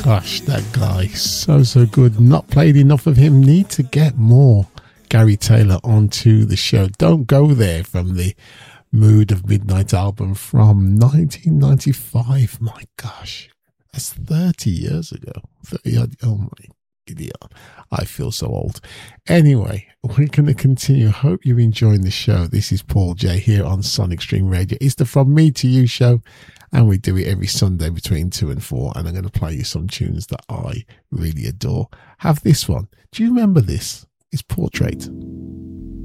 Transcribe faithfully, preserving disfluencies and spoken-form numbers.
gosh, that guy, so, so good. Not played enough of him. Need to get more Gary Taylor onto the show. Don't Go There from the Mood of Midnight album from nineteen ninety-five. My gosh, that's thirty years ago. thirty, oh my idiot. I feel so old. Anyway, we're going to continue. Hope you're enjoying the show. This is Paul J here on Sonic Stream Radio. It's the From Me to You show, and we do it every Sunday between two and four. And I'm going to play you some tunes that I really adore. Have this one. Do you remember this? It's Portrait.